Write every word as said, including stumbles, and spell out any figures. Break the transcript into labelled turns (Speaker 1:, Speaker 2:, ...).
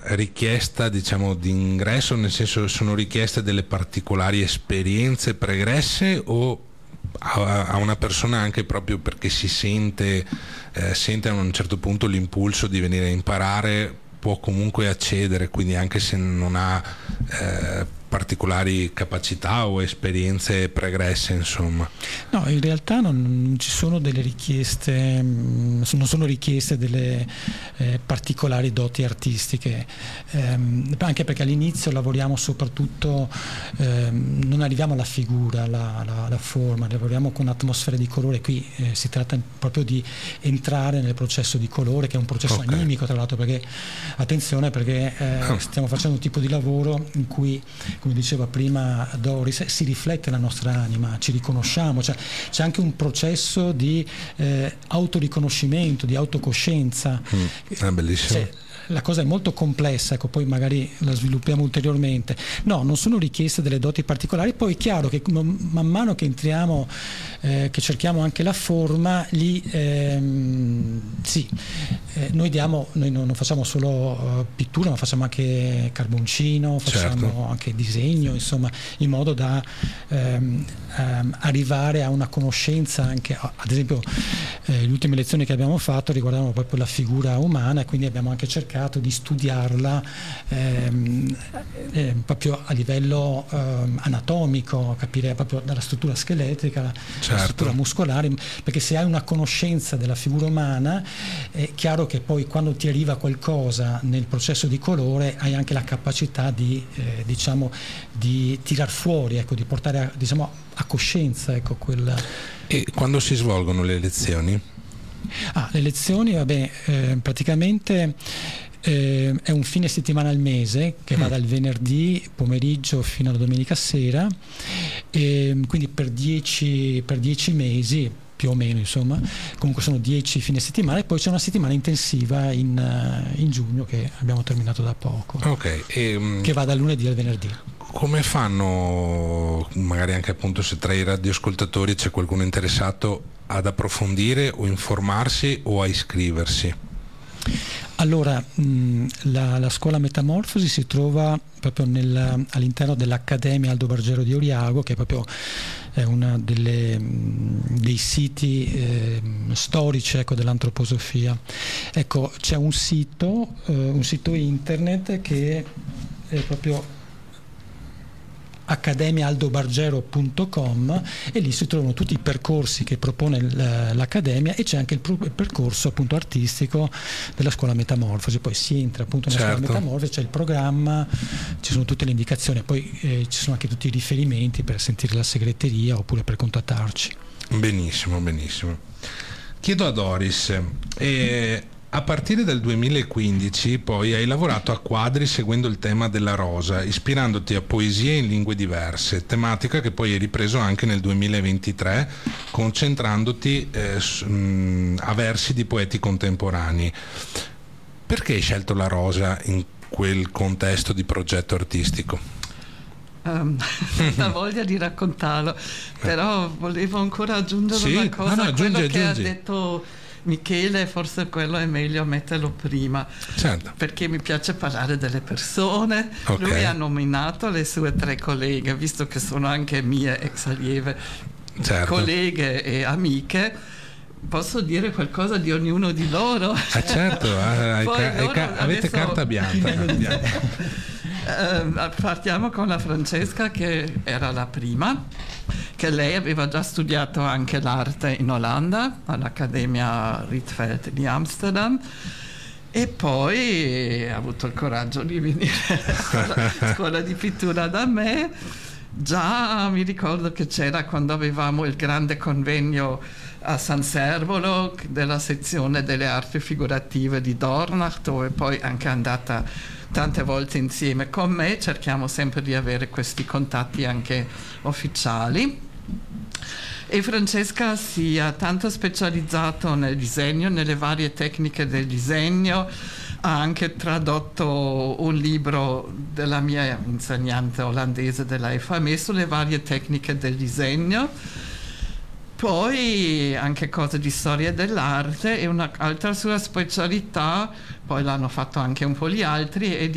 Speaker 1: richiesta, diciamo, di ingresso, nel senso, sono richieste delle particolari esperienze pregresse o a, a una persona anche proprio perché si sente, eh, sente a un certo punto l'impulso di venire a imparare, può comunque accedere, quindi anche se non ha eh, particolari capacità o esperienze pregresse, insomma?
Speaker 2: No, in realtà non, non ci sono delle richieste, non sono richieste delle eh, particolari doti artistiche, ehm, anche perché all'inizio lavoriamo soprattutto, ehm, non arriviamo alla figura, alla, alla, alla forma, lavoriamo con atmosfere di colore. Qui eh, si tratta proprio di entrare nel processo di colore, che è un processo
Speaker 1: Okay.
Speaker 2: animico, tra l'altro, perché attenzione, perché eh,
Speaker 1: Oh.
Speaker 2: stiamo facendo un tipo di lavoro in cui, come diceva prima Doris, si riflette la nostra anima, ci riconosciamo, cioè, c'è anche un processo di eh, autoriconoscimento, di autocoscienza.
Speaker 1: Mm. È bellissimo.
Speaker 2: Cioè, la cosa è molto complessa, ecco, poi magari la sviluppiamo ulteriormente. No, non sono richieste delle doti particolari, poi è chiaro che man mano che entriamo, eh, che cerchiamo anche la forma, lì ehm, sì, eh, noi diamo, noi non facciamo solo uh, pittura, ma facciamo anche carboncino, facciamo
Speaker 1: Certo.
Speaker 2: anche disegno, insomma, in modo da ehm, ehm, arrivare a una conoscenza anche, ad esempio eh, le ultime lezioni che abbiamo fatto riguardavano proprio la figura umana, e quindi abbiamo anche cercato di studiarla ehm, eh, proprio a livello ehm, anatomico, capire proprio dalla struttura scheletrica, la
Speaker 1: Certo.
Speaker 2: struttura muscolare, perché se hai una conoscenza della figura umana è chiaro che poi quando ti arriva qualcosa nel processo di colore hai anche la capacità di eh, diciamo di tirar fuori, ecco, di portare a, diciamo, a coscienza, ecco, quel...
Speaker 1: E quando si svolgono le lezioni?
Speaker 2: Ah, le lezioni, vabbè, eh, praticamente eh, è un fine settimana al mese che
Speaker 1: Mm.
Speaker 2: va dal venerdì pomeriggio fino alla domenica sera, e quindi per dieci, per dieci mesi più o meno, insomma, comunque sono dieci fine settimana, e poi c'è una settimana intensiva in, uh, in giugno che abbiamo terminato da poco,
Speaker 1: Ok, e, mm,
Speaker 2: che va dal lunedì al venerdì.
Speaker 1: come fanno, magari anche appunto se tra i radioascoltatori c'è qualcuno interessato, ad approfondire o informarsi o a iscriversi?
Speaker 2: Allora, mh, la, la scuola Metamorfosi si trova proprio nel, all'interno dell'Accademia Aldo Bargero di Oriago, che è proprio è uno dei siti eh, storici, ecco, dell'antroposofia. Ecco, c'è un sito, eh, un sito internet che è proprio accademia aldo bargero punto com, e lì si trovano tutti i percorsi che propone l'accademia, e c'è anche il, pro- il percorso appunto artistico della scuola Metamorfosi. Poi si entra appunto nella
Speaker 1: Certo.
Speaker 2: scuola Metamorfosi, c'è il programma, ci sono tutte le indicazioni, poi eh, ci sono anche tutti i riferimenti per sentire la segreteria oppure per contattarci.
Speaker 1: Benissimo, benissimo. Chiedo a Doris, eh, a partire dal duemilaquindici poi hai lavorato a quadri seguendo il tema della rosa, ispirandoti a poesie in lingue diverse, tematica che poi hai ripreso anche nel duemilaventitré, concentrandoti eh, su, mh, a versi di poeti contemporanei. Perché hai scelto la rosa in quel contesto di progetto artistico?
Speaker 3: Um, la voglia di raccontarlo, però volevo ancora aggiungere
Speaker 1: Sì?
Speaker 3: una cosa,
Speaker 1: No, no, aggiungi,
Speaker 3: quello che
Speaker 1: aggiungi.
Speaker 3: ha detto Michele, forse quello è meglio metterlo prima,
Speaker 1: Certo.
Speaker 3: perché mi piace parlare delle persone.
Speaker 1: Ok.
Speaker 3: Lui ha nominato le sue tre colleghe, visto che sono anche mie ex allieve,
Speaker 1: Certo.
Speaker 3: colleghe e amiche. Posso dire qualcosa di ognuno di loro?
Speaker 1: Ah, certo, hai
Speaker 3: Poi
Speaker 1: ca- hai
Speaker 3: loro
Speaker 1: ca- avete
Speaker 3: adesso-
Speaker 1: carta bianca.
Speaker 3: Eh, partiamo con la Francesca, che era la prima, che lei aveva già studiato anche l'arte in Olanda all'Accademia Rietveld di Amsterdam, e poi ha avuto il coraggio di venire alla scuola, scuola di pittura da me. Già mi ricordo che c'era quando avevamo il grande convegno a San Servolo della sezione delle arti figurative di Dornach, dove poi è anche andata tante volte insieme con me. Cerchiamo sempre di avere questi contatti anche ufficiali. E Francesca si è tanto specializzato nel disegno, nelle varie tecniche del disegno. Ha anche tradotto un libro della mia insegnante olandese della F A M E sulle varie tecniche del disegno. Poi anche cose di storia dell'arte, e un'altra sua specialità, poi l'hanno fatto anche un po' gli altri, è